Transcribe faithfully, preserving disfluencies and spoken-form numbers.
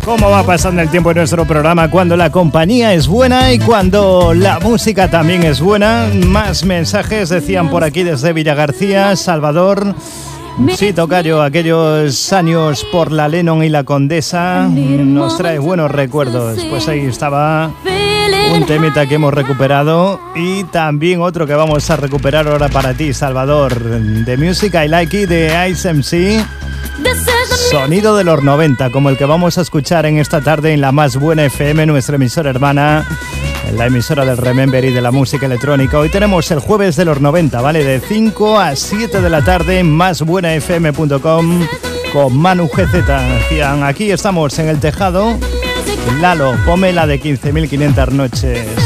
Cómo va pasando el tiempo en nuestro programa cuando la compañía es buena y cuando la música también es buena. Más mensajes decían por aquí desde Villagarcía, Salvador. Sí, tocayo, aquellos años por la Lennon y la Condesa nos trae buenos recuerdos. Pues ahí estaba un temita que hemos recuperado y también otro que vamos a recuperar ahora para ti, Salvador. The Music I Like It de Ice M C. Sonido de los noventa, como el que vamos a escuchar en esta tarde en la Más Buena F M, nuestra emisora hermana, la emisora del Remember y de la música electrónica. Hoy tenemos el jueves de los noventa, ¿vale? De cinco a siete de la tarde en más buena f m punto com con Manu G Z. Decían, aquí estamos en el tejado. Lalo, ponme la de quince mil quinientas noches.